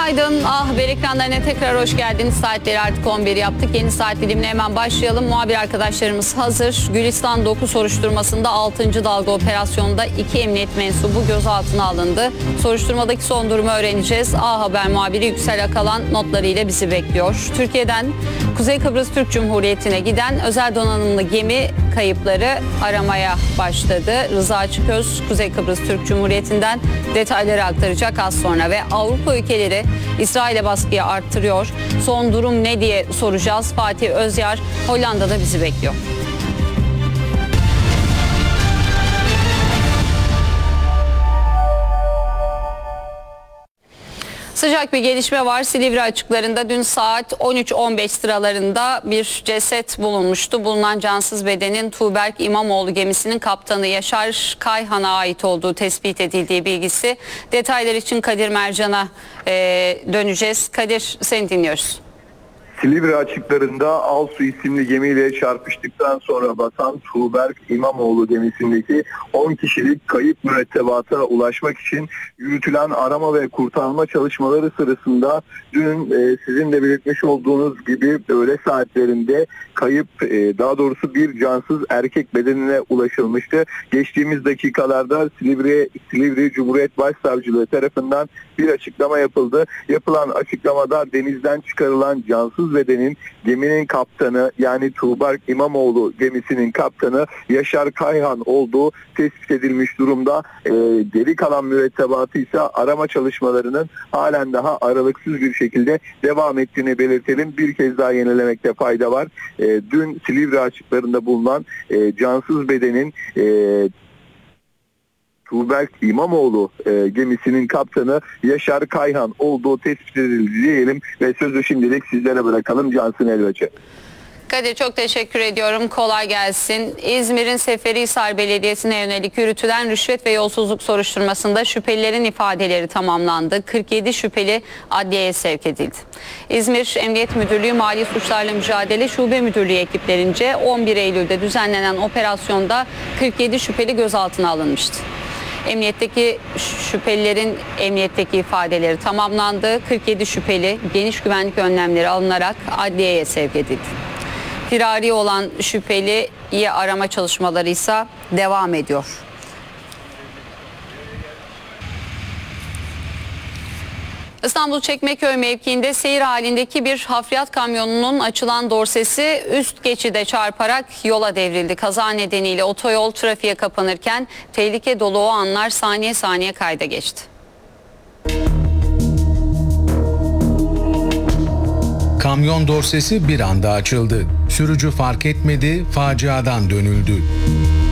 Günaydın. Haber ekranlarına tekrar hoş geldiniz. Saatleri artık 11 yaptık. Yeni saat dilimine hemen başlayalım. Muhabir arkadaşlarımız hazır. Gülistan 9 soruşturmasında 6. dalga operasyonunda 2 emniyet mensubu gözaltına alındı. Soruşturmadaki son durumu öğreneceğiz. Haber muhabiri Yüksel Akalan notlarıyla bizi bekliyor. Türkiye'den Kuzey Kıbrıs Türk Cumhuriyeti'ne giden özel donanımlı gemi kayıpları aramaya başladı. Rıza Açıköz Kuzey Kıbrıs Türk Cumhuriyeti'nden detayları aktaracak az sonra ve Avrupa ülkeleri İsrail'e baskıyı arttırıyor. Son durum ne diye soracağız. Fatih Özyar Hollanda'da bizi bekliyor. Sıcak bir gelişme var. Silivri açıklarında dün saat 13.15 sıralarında bir ceset bulunmuştu. Bulunan cansız bedenin Tuğberk İmamoğlu gemisinin kaptanı Yaşar Kayhan'a ait olduğu tespit edildiği bilgisi. Detaylar için Kadir Mercan'a döneceğiz. Kadir, seni dinliyoruz. Silivri açıklarında Alsu isimli gemiyle çarpıştıktan sonra batan Tuğberk İmamoğlu gemisindeki 10 kişilik kayıp mürettebata ulaşmak için yürütülen arama ve kurtarma çalışmaları sırasında dün sizin de belirtmiş olduğunuz gibi öğle saatlerinde kayıp, daha doğrusu bir cansız erkek bedenine ulaşılmıştı. Geçtiğimiz dakikalarda Silivri Cumhuriyet Başsavcılığı tarafından bir açıklama yapıldı. Yapılan açıklamada denizden çıkarılan cansız bedenin geminin kaptanı, yani Tuğberk İmamoğlu gemisinin kaptanı Yaşar Kayhan olduğu tespit edilmiş durumda. Geri kalan mürettebatı ise arama çalışmalarının halen daha aralıksız bir şekilde devam ettiğini belirtelim. Bir kez daha yenilemekte fayda var. Dün Silivri açıklarında bulunan cansız bedenin Tuğberk İmamoğlu gemisinin kaptanı Yaşar Kayhan olduğu tespit edildi diyelim ve sözü şimdilik sizlere bırakalım. Cansın Elveç'e. Kadir, çok teşekkür ediyorum. Kolay gelsin. İzmir'in Seferihisar Belediyesi'ne yönelik yürütülen rüşvet ve yolsuzluk soruşturmasında şüphelilerin ifadeleri tamamlandı. 47 şüpheli adliyeye sevk edildi. İzmir Emniyet Müdürlüğü Mali Suçlarla Mücadele Şube Müdürlüğü ekiplerince 11 Eylül'de düzenlenen operasyonda 47 şüpheli gözaltına alınmıştı. Emniyetteki şüphelilerin emniyetteki ifadeleri tamamlandı. 47 şüpheli geniş güvenlik önlemleri alınarak adliyeye sevk edildi. Firari olan şüpheliyi arama çalışmaları ise devam ediyor. İstanbul Çekmeköy mevkiinde seyir halindeki bir hafriyat kamyonunun açılan dorsesi üst geçide çarparak yola devrildi. Kaza nedeniyle otoyol trafiğe kapanırken tehlike dolu o anlar saniye saniye kayda geçti. Kamyon dorsesi bir anda açıldı. Sürücü fark etmedi, faciadan dönüldü.